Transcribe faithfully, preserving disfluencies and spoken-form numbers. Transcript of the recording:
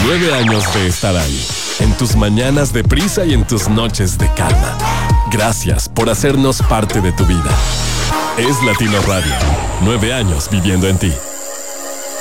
Nueve años de estar ahí, en tus mañanas de prisa y en tus noches de calma. Gracias por hacernos parte de tu vida. Es Latino Radio. Nueve años viviendo en ti.